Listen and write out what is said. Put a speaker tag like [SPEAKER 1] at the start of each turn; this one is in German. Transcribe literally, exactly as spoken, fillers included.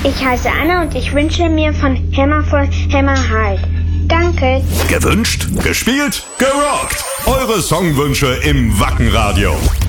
[SPEAKER 1] Ich heiße Anna und ich wünsche mir von Hammer von Hammer High. Danke.
[SPEAKER 2] Gewünscht, gespielt, gerockt. Eure Songwünsche im Wackenradio.